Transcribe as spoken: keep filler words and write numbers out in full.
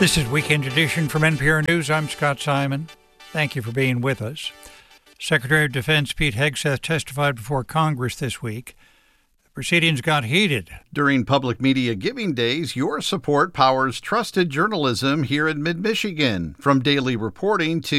This is Weekend Edition from N P R News. I'm Scott Simon. Thank you for being with us. Secretary of Defense Pete Hegseth testified before Congress this week. The proceedings got heated. During Public Media Giving Days, your support powers trusted journalism here in mid-Michigan. From daily reporting to